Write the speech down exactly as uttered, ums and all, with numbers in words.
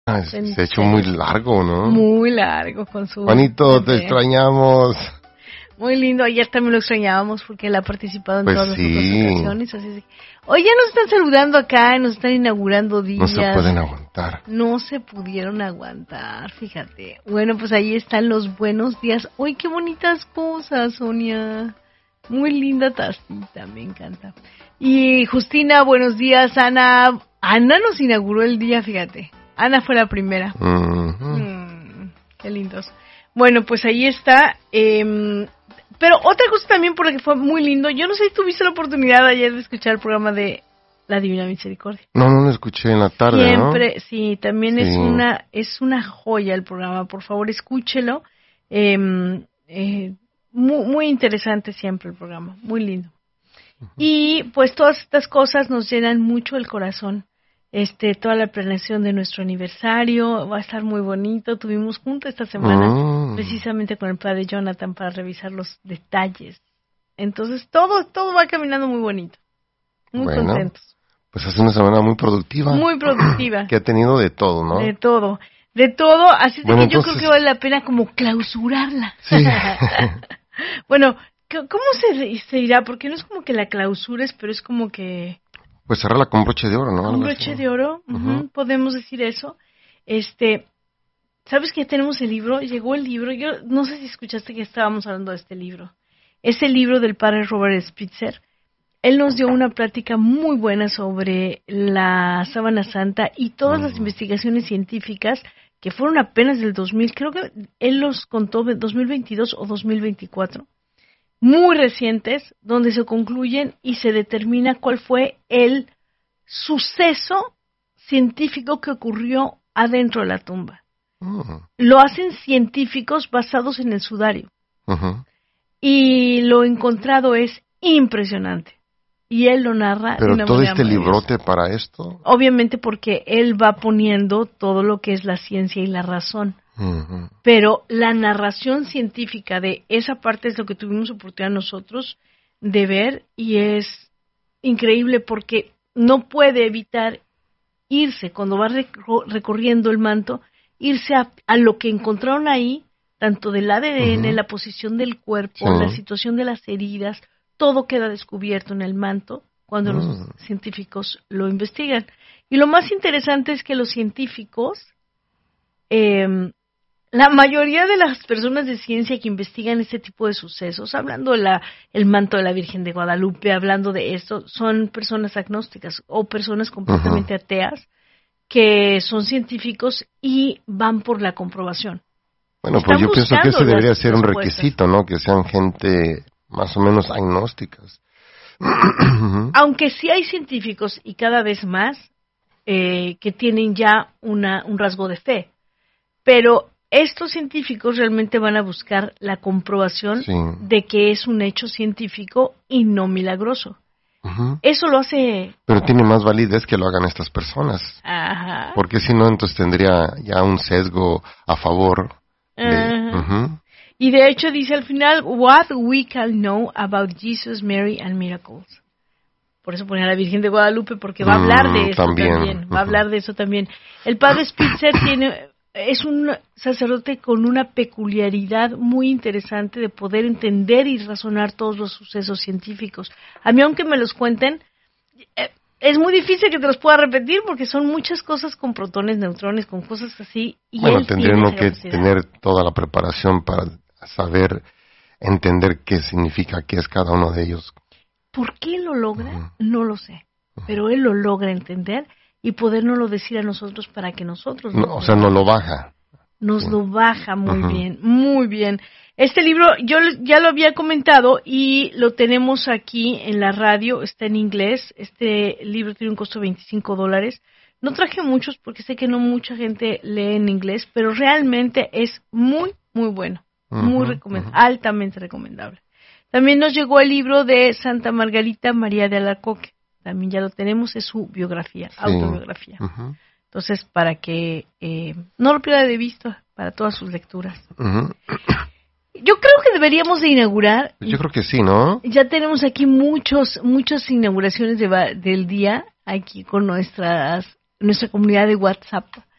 Ah, se ha hecho muy largo, ¿no? Muy largo con su... Juanito, te extrañamos. Muy lindo, ayer también lo extrañábamos porque él ha participado en pues todas sí. las ocasiones. Así es. Hoy ya nos están saludando acá, nos están inaugurando días. No se pueden aguantar. No se pudieron aguantar, fíjate. Bueno, pues ahí están los buenos días. ¡Uy, qué bonitas cosas, Sonia! Muy linda tacita, me encanta. Y Justina, buenos días, Ana. Ana nos inauguró el día, fíjate. Ana fue la primera. Uh-huh. Mm, qué lindos. Bueno, pues ahí está. Eh, pero otra cosa también por la que fue muy lindo. Yo no sé si tuviste la oportunidad ayer de escuchar el programa de La Divina Misericordia. No, no lo escuché en la tarde, Siempre, ¿no? sí, también sí. es una es una joya el programa. Por favor, escúchelo. Eh, eh, muy, muy interesante siempre el programa. Muy lindo. Uh-huh. Y pues todas estas cosas nos llenan mucho el corazón. Este, toda la planeación de nuestro aniversario va a estar muy bonito. Tuvimos juntos esta semana, mm. precisamente con el padre Jonathan, para revisar los detalles. Entonces, todo, todo va caminando muy bonito. Muy bueno, contentos. Pues es una semana muy productiva. Muy productiva. Que ha tenido de todo, ¿no? De todo. De todo, así bueno, que yo entonces... creo que vale la pena como clausurarla. Sí. Bueno, ¿cómo se, se dirá? Porque no es como que la clausures, pero es como que... Pues cerrarla con broche de oro, ¿no? Con broche de oro, uh-huh. Uh-huh. Podemos decir eso. Este, ¿sabes que ya tenemos el libro? Llegó el libro. Yo no sé si escuchaste que estábamos hablando de este libro. Es el libro del padre Robert Spitzer. Él nos dio una plática muy buena sobre la Sábana Santa y todas uh-huh. las investigaciones científicas que fueron apenas del dos mil, creo que él los contó dos mil veintidós o dos mil veinticuatro. Muy recientes, donde se concluyen y se determina cuál fue el suceso científico que ocurrió adentro de la tumba. Uh-huh. Lo hacen científicos basados en el sudario. Uh-huh. Y lo encontrado es impresionante. Y él lo narra. ¿Pero de una todo manera este librote para esto? Obviamente porque él va poniendo todo lo que es la ciencia y la razón. Uh-huh. Pero la narración científica de esa parte es lo que tuvimos oportunidad nosotros de ver y es increíble porque no puede evitar irse, cuando va recor- recorriendo el manto, irse a, a lo que encontraron ahí, tanto del A D N, uh-huh. la posición del cuerpo, sí. la situación de las heridas, todo queda descubierto en el manto cuando uh-huh. los científicos lo investigan. Y lo más interesante es que los científicos... Eh, La mayoría de las personas de ciencia que investigan este tipo de sucesos, hablando de la, el manto de la Virgen de Guadalupe, hablando de esto, son personas agnósticas o personas completamente uh-huh. ateas que son científicos y van por la comprobación. Bueno, Están pues yo pienso que ese debería ser un respuestas. requisito, ¿no? Que sean gente más o menos agnósticas. Aunque sí hay científicos y cada vez más eh, que tienen ya una, un rasgo de fe, pero estos científicos realmente van a buscar la comprobación sí. de que es un hecho científico y no milagroso. Uh-huh. Eso lo hace... Pero tiene más validez que lo hagan estas personas. Ajá. Porque si no, entonces tendría ya un sesgo a favor. De... Uh-huh. Y de hecho dice al final, what we can know about Jesus, Mary and miracles. Por eso pone a la Virgen de Guadalupe, porque va a hablar mm, de eso también. también. Va uh-huh. a hablar de eso también. El padre Spitzer tiene... Es un sacerdote con una peculiaridad muy interesante de poder entender y razonar todos los sucesos científicos. A mí, aunque me los cuenten, es muy difícil que te los pueda repetir porque son muchas cosas con protones, neutrones, con cosas así. Y bueno, él tendría uno que tener toda la preparación para saber entender qué significa, qué es cada uno de ellos. ¿Por qué lo logra? Uh-huh. No lo sé, uh-huh. pero él lo logra entender. Y podernoslo decir a nosotros para que nosotros... No, o sea, nos lo baja. Nos sí. lo baja muy uh-huh. bien, muy bien. Este libro yo ya lo había comentado y lo tenemos aquí en la radio, está en inglés. Este libro tiene un costo de veinticinco dólares. No traje muchos porque sé que no mucha gente lee en inglés, pero realmente es muy, muy bueno. Uh-huh. Muy recomend- uh-huh. altamente recomendable. También nos llegó el libro de Santa Margarita María de Alacoque. También ya lo tenemos, es su biografía, sí. autobiografía. Uh-huh. Entonces, para que eh, no lo pierda de vista para todas sus lecturas. Uh-huh. Yo creo que deberíamos de inaugurar. Yo creo que sí, ¿no? Ya tenemos aquí muchos, muchas inauguraciones de, del día, aquí con nuestras, nuestra comunidad de WhatsApp.